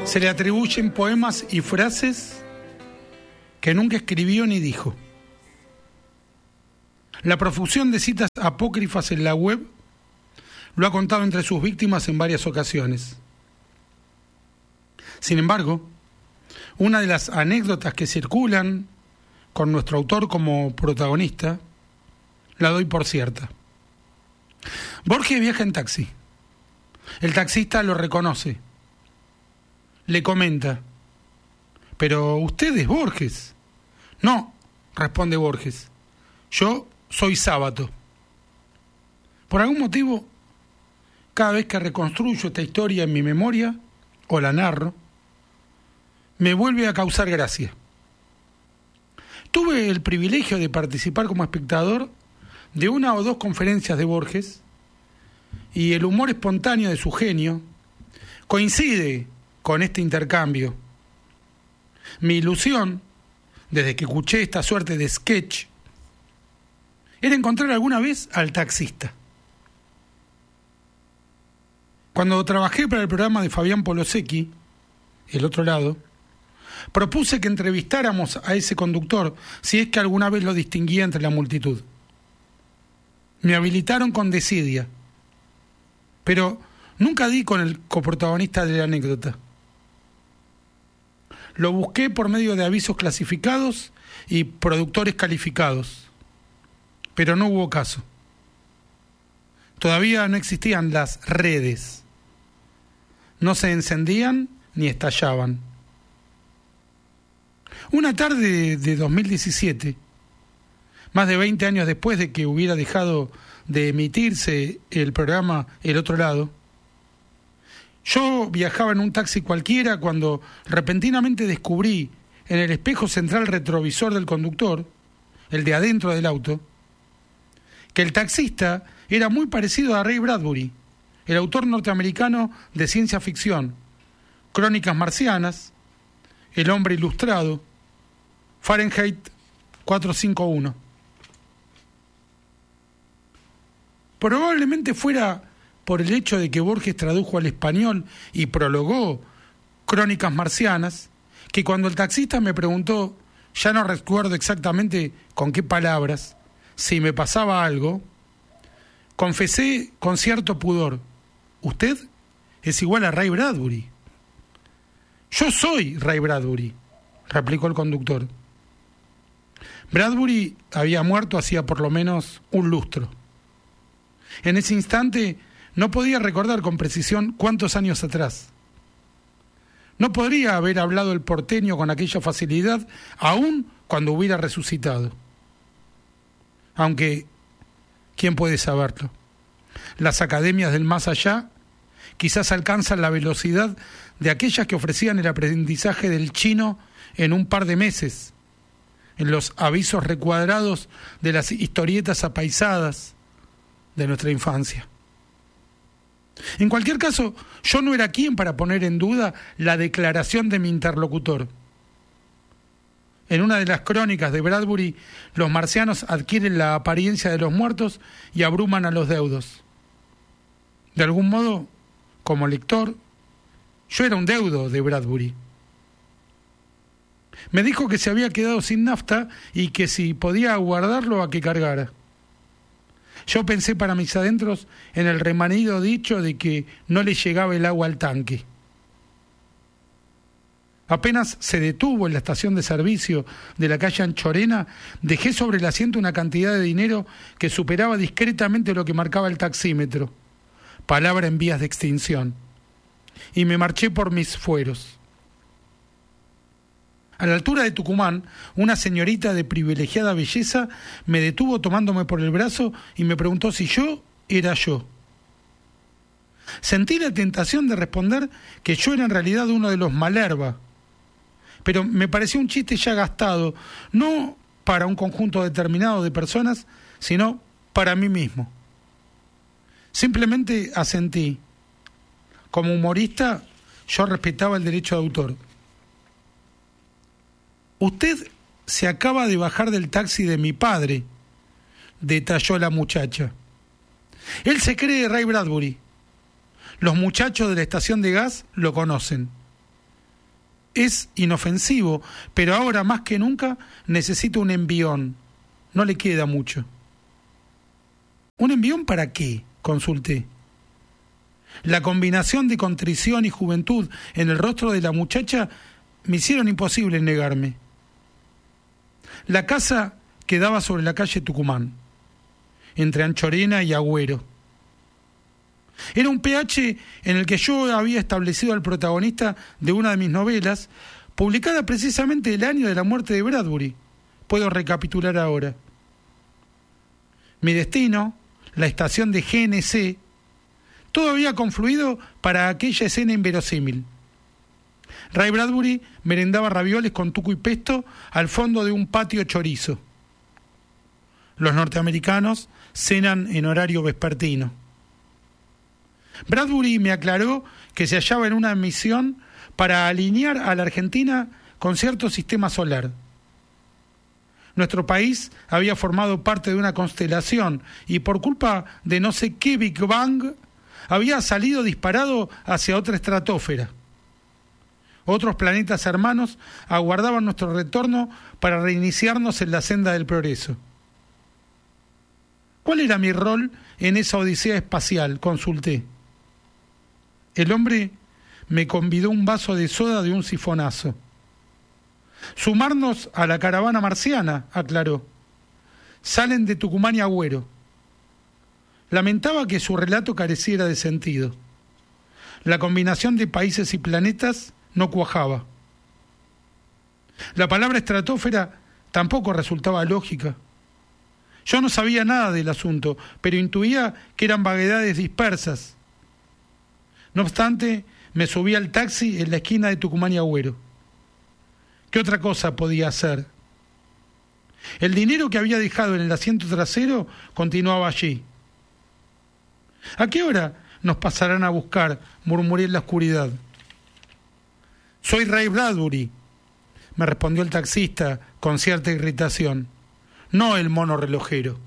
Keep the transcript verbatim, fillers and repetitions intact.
Se le atribuyen poemas y frases que nunca escribió ni dijo. La profusión de citas apócrifas en la web lo ha contado entre sus víctimas en varias ocasiones. Sin embargo, una de las anécdotas que circulan con nuestro autor como protagonista, la doy por cierta. Borges viaja en taxi. El taxista lo reconoce. Le comenta: «¿Pero usted es Borges?» «No», responde Borges, «yo soy Sábato». Por algún motivo, cada vez que reconstruyo esta historia en mi memoria, o la narro, me vuelve a causar gracia. Tuve el privilegio de participar como espectador de una o dos conferencias de Borges, y el humor espontáneo de su genio coincide con este intercambio. Mi ilusión, desde que escuché esta suerte de sketch, era encontrar alguna vez al taxista. Cuando trabajé para el programa de Fabián Polosecchi, El Otro Lado, propuse que entrevistáramos a ese conductor si es que alguna vez lo distinguía entre la multitud. Me habilitaron con desidia, pero nunca di con el coprotagonista de la anécdota. Lo busqué por medio de avisos clasificados y productores calificados, pero no hubo caso. Todavía no existían las redes. No se encendían ni estallaban. Una tarde de dos mil diecisiete, más de veinte años después de que hubiera dejado de emitirse el programa El Otro Lado, yo viajaba en un taxi cualquiera cuando repentinamente descubrí en el espejo central retrovisor del conductor, el de adentro del auto, que el taxista era muy parecido a Ray Bradbury, el autor norteamericano de ciencia ficción, Crónicas Marcianas, El Hombre Ilustrado, Fahrenheit cuatrocientos cincuenta y uno. Probablemente fuera por el hecho de que Borges tradujo al español y prologó Crónicas Marcianas, que cuando el taxista me preguntó, ya no recuerdo exactamente con qué palabras, si me pasaba algo, confesé con cierto pudor: «Usted es igual a Ray Bradbury». «Yo soy Ray Bradbury», replicó el conductor. Bradbury había muerto hacía por lo menos un lustro. En ese instante no podía recordar con precisión cuántos años atrás. No podría haber hablado el porteño con aquella facilidad, aun cuando hubiera resucitado. Aunque, ¿quién puede saberlo? Las academias del más allá quizás alcanzan la velocidad de aquellas que ofrecían el aprendizaje del chino en un par de meses, en los avisos recuadrados de las historietas apaisadas de nuestra infancia. En cualquier caso, yo no era quien para poner en duda la declaración de mi interlocutor. En una de las crónicas de Bradbury, los marcianos adquieren la apariencia de los muertos y abruman a los deudos. De algún modo, como lector, yo era un deudo de Bradbury. Me dijo que se había quedado sin nafta y que si podía aguardarlo a que cargara. Yo pensé para mis adentros en el remanido dicho de que no le llegaba el agua al tanque. Apenas se detuvo en la estación de servicio de la calle Anchorena, dejé sobre el asiento una cantidad de dinero que superaba discretamente lo que marcaba el taxímetro, palabra en vías de extinción, y me marché por mis fueros. A la altura de Tucumán, una señorita de privilegiada belleza me detuvo tomándome por el brazo y me preguntó si yo era yo. Sentí la tentación de responder que yo era en realidad uno de los Malerba, pero me pareció un chiste ya gastado, no para un conjunto determinado de personas, sino para mí mismo. Simplemente asentí. Como humorista, yo respetaba el derecho de autor. «Usted se acaba de bajar del taxi de mi padre», detalló la muchacha. «Él se cree Ray Bradbury. Los muchachos de la estación de gas lo conocen. es inofensivo, pero ahora más que nunca necesito un envión. No le queda mucho. ¿Un envión para qué?, consulté. La combinación de contrición y juventud en el rostro de la muchacha me hicieron imposible negarme. La casa quedaba sobre la calle Tucumán, entre Anchorena y Agüero. Era un P H en el que yo había establecido al protagonista de una de mis novelas, publicada precisamente el año de la muerte de Bradbury. Puedo recapitular ahora. Mi destino, la estación de G N C, todo había confluido para aquella escena inverosímil. Ray Bradbury merendaba ravioles con tuco y pesto al fondo de un patio chorizo. Los norteamericanos cenan en horario vespertino. Bradbury me aclaró que se hallaba en una misión para alinear a la Argentina con cierto sistema solar. Nuestro país había formado parte de una constelación y por culpa de no sé qué Big Bang había salido disparado hacia otra estratosfera. Otros planetas hermanos aguardaban nuestro retorno para reiniciarnos en la senda del progreso. ¿Cuál era mi rol en esa odisea espacial?, consulté. El hombre me convidó un vaso de soda de un sifonazo. Sumarnos a la caravana marciana, aclaró. Salen de Tucumán y Agüero. Lamentaba que su relato careciera de sentido. La combinación de países y planetas no cuajaba. La palabra estratosfera tampoco resultaba lógica. Yo no sabía nada del asunto, pero intuía que eran vaguedades dispersas. No obstante, me subí al taxi en la esquina de Tucumán y Agüero. ¿Qué otra cosa podía hacer? El dinero que había dejado en el asiento trasero continuaba allí. ¿A qué hora nos pasarán a buscar?, murmuré en la oscuridad. Soy Ray Bradbury, me respondió el taxista con cierta irritación, no el mono relojero.